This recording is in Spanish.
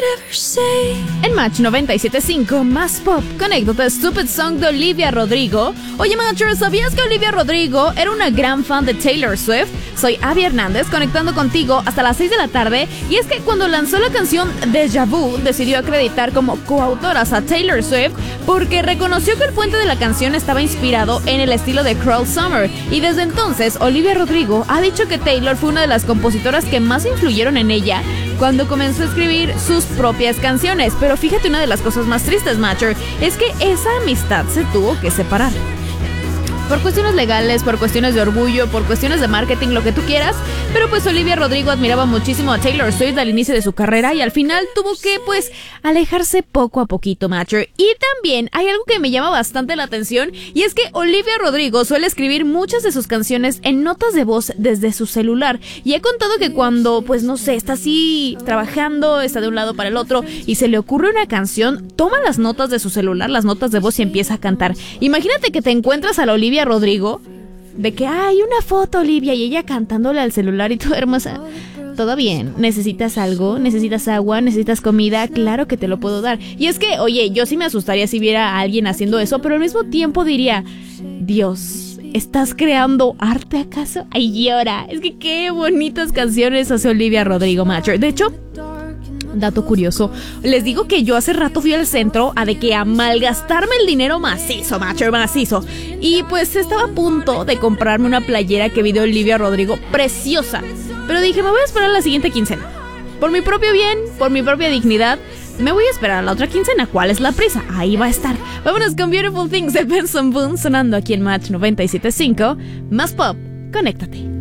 En Match 97.5, más pop, conéctate Stupid Song de Olivia Rodrigo. Oye, Matcher, ¿sabías que Olivia Rodrigo era una gran fan de Taylor Swift? Soy Abby Hernández, conectando contigo hasta las 6 de la tarde. Y es que cuando lanzó la canción Deja Vu, decidió acreditar como coautoras a Taylor Swift porque reconoció que el puente de la canción estaba inspirado en el estilo de Cruel Summer. Y desde entonces, Olivia Rodrigo ha dicho que Taylor fue una de las compositoras que más influyeron en ella cuando comenzó a escribir sus propias canciones. Pero fíjate, una de las cosas más tristes, Matcher, es que esa amistad se tuvo que separar. Por cuestiones legales, por cuestiones de orgullo, por cuestiones de marketing, lo que tú quieras. Pero pues Olivia Rodrigo admiraba muchísimo a Taylor Swift al inicio de su carrera y al final tuvo que pues alejarse poco a poquito, Matcher. Y también hay algo que me llama bastante la atención y es que Olivia Rodrigo suele escribir muchas de sus canciones en notas de voz desde su celular. Y he contado que cuando pues no sé, está así trabajando, está de un lado para el otro y se le ocurre una canción, toma las notas de su celular, las notas de voz y empieza a cantar. Imagínate que te encuentras a la Olivia Rodrigo de que hay una foto, Olivia, y ella cantándole al celular y tú, hermosa, todo bien, necesitas algo, necesitas agua, necesitas comida, claro que te lo puedo dar. Y es que, oye, yo sí me asustaría si viera a alguien haciendo eso, pero al mismo tiempo diría, Dios, ¿estás creando arte acaso? Ay, llora, es que qué bonitas canciones hace Olivia Rodrigo, Matcher. De hecho, dato curioso, les digo que yo hace rato fui al centro a de que a malgastarme el dinero macizo, Matcher, macizo. Y pues estaba a punto de comprarme una playera que vi de Olivia Rodrigo, preciosa. Pero dije, me voy a esperar a la siguiente quincena. Por mi propio bien, por mi propia dignidad, me voy a esperar a la otra quincena. ¿Cuál es la prisa? Ahí va a estar. Vámonos con Beautiful Things de Benson Boone sonando aquí en Match 97.5. Más pop, conéctate.